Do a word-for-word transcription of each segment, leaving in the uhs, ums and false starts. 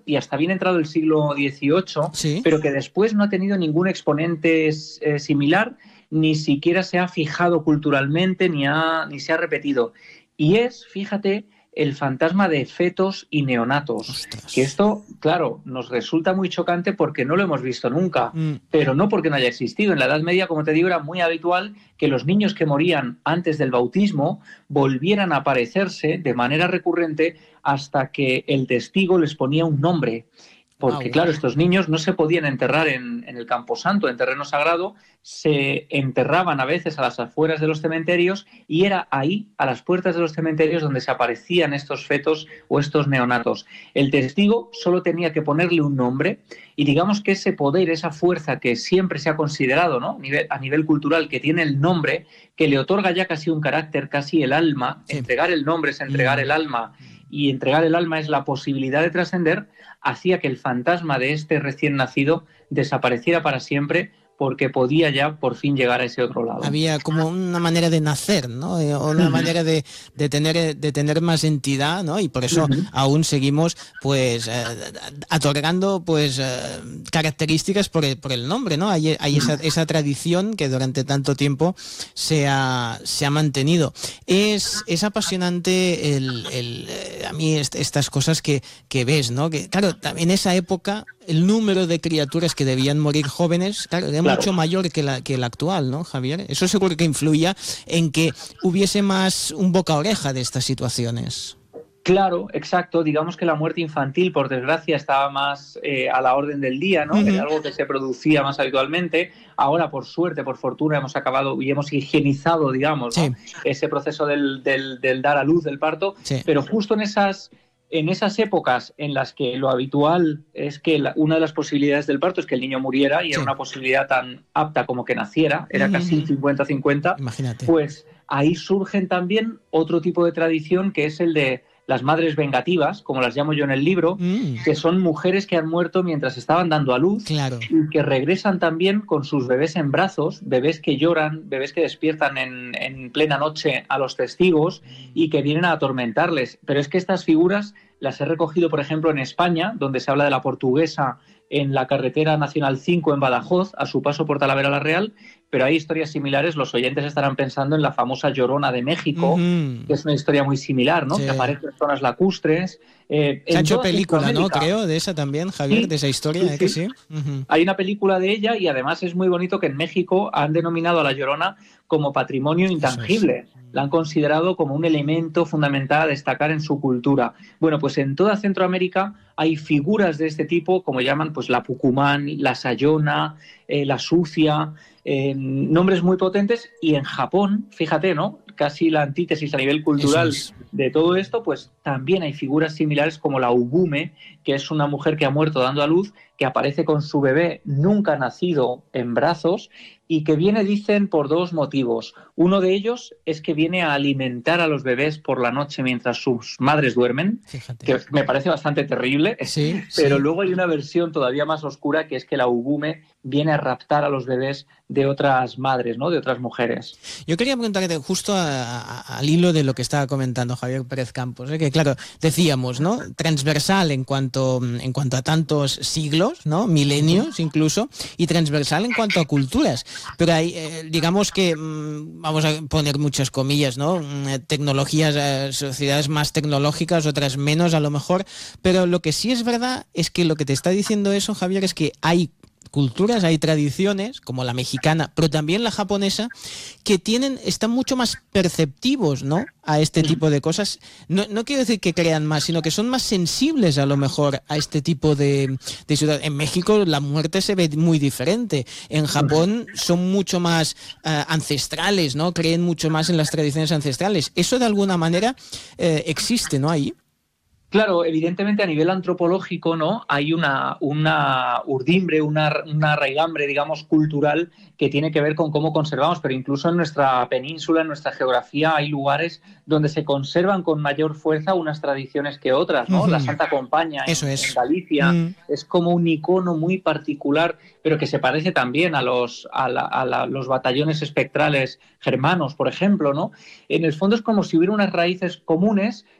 y hasta bien entrado el siglo dieciocho, ¿Sí? pero que después no ha tenido ningún exponente eh, similar, ni siquiera se ha fijado culturalmente, ni, ha, ni se ha repetido. Y es, fíjate, el fantasma de fetos y neonatos, que Ostras. esto, claro, nos resulta muy chocante porque no lo hemos visto nunca, Mm. pero no porque no haya existido. En la Edad Media, como te digo, era muy habitual que los niños que morían antes del bautismo volvieran a aparecerse de manera recurrente hasta que el testigo les ponía un nombre. Porque, Wow. claro, estos niños no se podían enterrar en, en el camposanto, en terreno sagrado, se enterraban a veces a las afueras de los cementerios y era ahí, a las puertas de los cementerios, donde se aparecían estos fetos o estos neonatos. El testigo solo tenía que ponerle un nombre y digamos que ese poder, esa fuerza que siempre se ha considerado, ¿no?, a nivel, a nivel cultural, que tiene el nombre, que le otorga ya casi un carácter, casi el alma. Sí. Entregar el nombre es entregar Mm. el alma, y entregar el alma es la posibilidad de trascender, hacía que el fantasma de este recién nacido desapareciera para siempre, porque podía ya por fin llegar a ese otro lado. Había como una manera de nacer, ¿no? Eh, o una uh-huh. manera de, de, tener, de tener más entidad, ¿no? Y por eso uh-huh. aún seguimos pues eh, otorgando pues eh, características por el, por el nombre, ¿no? Hay, hay esa, esa tradición que durante tanto tiempo se ha, se ha mantenido. Es, es apasionante el, el, a mí estas cosas que, que ves, ¿no? Que claro, en esa época el número de criaturas que debían morir jóvenes, claro, era claro. mucho mayor que, la, que el actual, ¿no, Javier? Eso seguro que influía en que hubiese más un boca-oreja de estas situaciones. Claro, exacto. Digamos que la muerte infantil, por desgracia, estaba más eh, a la orden del día, ¿no? Uh-huh. Era algo que se producía más habitualmente. Ahora, por suerte, por fortuna, hemos acabado y hemos higienizado, digamos, ¿no? Sí. ese proceso del, del, del dar a luz, del parto. Sí. Pero justo en esas... En esas épocas en las que lo habitual es que la, una de las posibilidades del parto es que el niño muriera y sí. era una posibilidad tan apta como que naciera, era uh-huh. casi cincuenta cincuenta, imagínate. Pues ahí surgen también otro tipo de tradición que es el de las madres vengativas, como las llamo yo en el libro, mm. que son mujeres que han muerto mientras estaban dando a luz claro. y que regresan también con sus bebés en brazos, bebés que lloran, bebés que despiertan en, en plena noche a los testigos y que vienen a atormentarles. Pero es que estas figuras las he recogido, por ejemplo, en España, donde se habla de la portuguesa en la carretera Nacional cinco en Badajoz, a su paso por Talavera la Real, pero hay historias similares. Los oyentes estarán pensando en la famosa Llorona de México, uh-huh. que es una historia muy similar, ¿no? Sí. Que aparece en zonas lacustres. Eh, Se ha hecho película, ¿no? Creo, de esa también, Javier, sí, de esa historia, sí, ¿eh? Sí. Que sí. Uh-huh. Hay una película de ella y además es muy bonito que en México han denominado a la Llorona como patrimonio intangible. Es. La han considerado como un elemento fundamental a destacar en su cultura. Bueno, pues en toda Centroamérica hay figuras de este tipo, como llaman, pues la Pucumán, la Sayona, eh, la Sucia, eh, nombres muy potentes. Y en Japón, fíjate, ¿no? Casi la antítesis a nivel cultural es. de todo esto, pues también hay figuras similares como la Ubume, que es una mujer que ha muerto dando a luz, que aparece con su bebé nunca nacido en brazos y que viene, dicen, por dos motivos. Uno de ellos es que viene a alimentar a los bebés por la noche mientras sus madres duermen, Fíjate. que me parece bastante terrible, sí, pero sí. luego hay una versión todavía más oscura, que es que la Ubume viene a raptar a los bebés de otras madres, ¿no? De otras mujeres. Yo quería preguntarte justo a, a, al hilo de lo que estaba comentando Javier Pérez Campos, ¿eh? Que claro, decíamos, ¿no? Transversal en cuanto, en cuanto a tantos siglos, ¿no? Milenios incluso, y transversal en cuanto a culturas. Pero hay, eh, digamos que, mmm, vamos a poner muchas comillas, ¿no? Tecnologías, eh, sociedades más tecnológicas, otras menos a lo mejor, pero lo que sí es verdad es que lo que te está diciendo eso, Javier, es que hay culturas, hay tradiciones, como la mexicana, pero también la japonesa, que tienen, están mucho más perceptivos, ¿no?, a este tipo de cosas. No, no quiero decir que crean más, sino que son más sensibles a lo mejor a este tipo de, de ciudad. En México la muerte se ve muy diferente. En Japón son mucho más uh, ancestrales, ¿no? Creen mucho más en las tradiciones ancestrales. Eso de alguna manera eh, existe, ¿no?, ahí. Claro, evidentemente a nivel antropológico, ¿no? Hay una, una urdimbre, una, una raigambre, digamos, cultural que tiene que ver con cómo conservamos, pero incluso en nuestra península, en nuestra geografía, hay lugares donde se conservan con mayor fuerza unas tradiciones que otras, ¿no? Uh-huh. La Santa Compaña en, Eso es. en Galicia uh-huh. es como un icono muy particular, pero que se parece también a los, a la, a la, los batallones espectrales germanos, por ejemplo, ¿no? En el fondo es como si hubiera unas raíces comunes,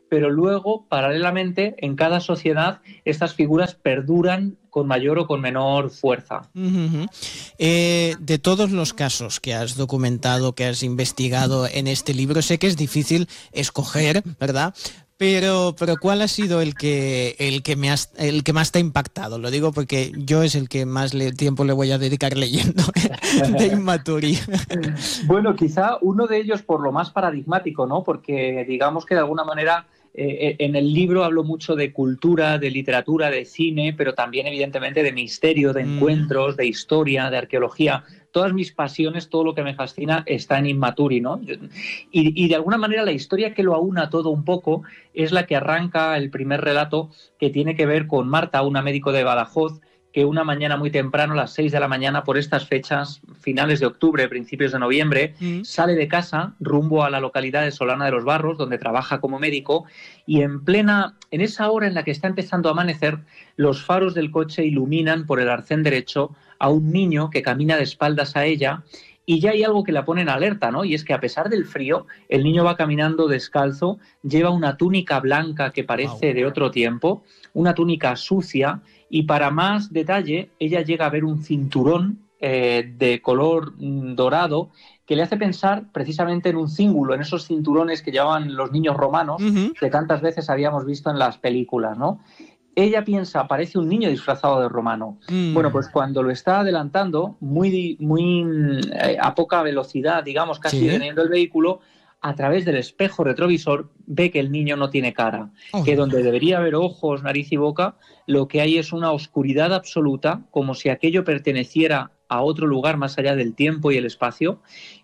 pero luego, paralelamente, en cada sociedad, estas figuras perduran con mayor o con menor fuerza. Uh-huh. Eh, de todos los casos que has documentado, que has investigado en este libro, sé que es difícil escoger, ¿verdad? Pero, pero ¿cuál ha sido el que el que me has, el que más te ha impactado? Lo digo porque yo es el que más le, tiempo le voy a dedicar leyendo de Immaturi. Bueno, quizá uno de ellos por lo más paradigmático, ¿no? Porque digamos que de alguna manera eh, en el libro hablo mucho de cultura, de literatura, de cine, pero también evidentemente de misterio, de encuentros, mm. de historia, de arqueología. Todas mis pasiones, todo lo que me fascina está en Immaturi, ¿no? Y, y de alguna manera la historia que lo aúna todo un poco es la que arranca el primer relato, que tiene que ver con Marta, una médico de Badajoz, que una mañana muy temprano, a las seis de la mañana, por estas fechas, finales de octubre, principios de noviembre, mm. sale de casa rumbo a la localidad de Solana de los Barros, donde trabaja como médico, y en plena, en esa hora en la que está empezando a amanecer, los faros del coche iluminan por el arcén derecho a un niño que camina de espaldas a ella, y ya hay algo que la pone en alerta, ¿no? Y es que a pesar del frío, el niño va caminando descalzo, lleva una túnica blanca que parece wow. de otro tiempo, una túnica sucia, y para más detalle, ella llega a ver un cinturón eh, de color dorado que le hace pensar precisamente en un cíngulo, en esos cinturones que llevaban los niños romanos, uh-huh. que tantas veces habíamos visto en las películas, ¿no? Ella piensa, parece un niño disfrazado de romano. Mm. Bueno, pues cuando lo está adelantando, muy, muy eh, a poca velocidad, digamos, casi ¿sí? deteniendo el vehículo, a través del espejo retrovisor ve que el niño no tiene cara, oh. que donde debería haber ojos, nariz y boca, lo que hay es una oscuridad absoluta, como si aquello perteneciera a otro lugar más allá del tiempo y el espacio,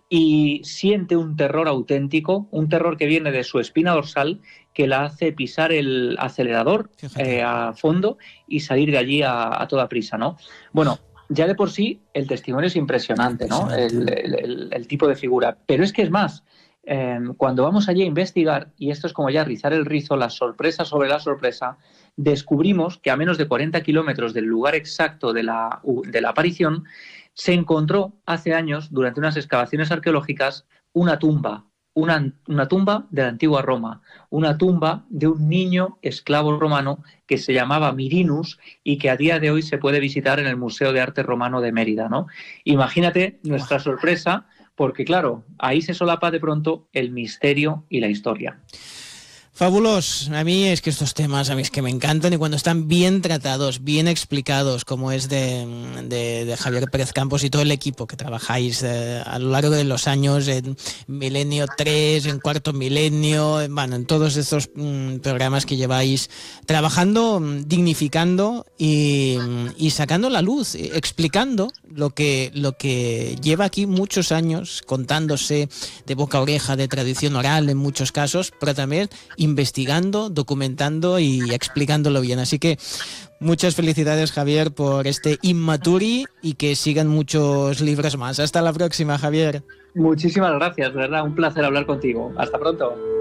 y siente un terror auténtico, un terror que viene de su espina dorsal, que la hace pisar el acelerador eh, a fondo y salir de allí a, a toda prisa, ¿no? Bueno, ya de por sí el testimonio es impresionante, ¿no? El, el, el, el tipo de figura. Pero es que es más, eh, cuando vamos allí a investigar, y esto es como ya rizar el rizo, la sorpresa sobre la sorpresa, descubrimos que a menos de cuarenta kilómetros del lugar exacto de la, de la aparición, se encontró hace años, durante unas excavaciones arqueológicas, una tumba, una, una tumba de la antigua Roma, una tumba de un niño esclavo romano que se llamaba Mirinus y que a día de hoy se puede visitar en el Museo de Arte Romano de Mérida, ¿no? Imagínate nuestra sorpresa, porque claro, ahí se solapa de pronto el misterio y la historia. Fabulos. A mí es que estos temas a mí es que me encantan y cuando están bien tratados, bien explicados, como es de, de, de Javier Pérez Campos y todo el equipo que trabajáis eh, a lo largo de los años en Milenio tres, en Cuarto Milenio, en, bueno, en todos estos mm, programas que lleváis trabajando, dignificando y, y sacando la luz, explicando lo que, lo que lleva aquí muchos años contándose de boca a oreja, de tradición oral en muchos casos, pero también investigando, documentando y explicándolo bien. Así que muchas felicidades, Javier, por este Immaturi y que sigan muchos libros más. Hasta la próxima, Javier. Muchísimas gracias, de verdad, un placer hablar contigo. Hasta pronto.